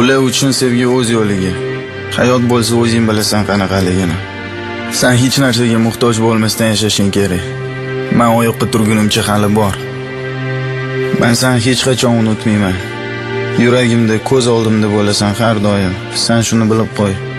Ular uchun sevgi o'z yo'liga. Hayot bo'lsa o'zing bilasan qanaqaligini. Sen hech narsaga muhtoj bo'lmasdan yashashing kerak. Men oyoqqa turgunimcha hali bor. Men seni hech qachon unutmayman. Yuragimda, ko'z oldimda bo'lasan har doim. Sen shuni bilib qo'y.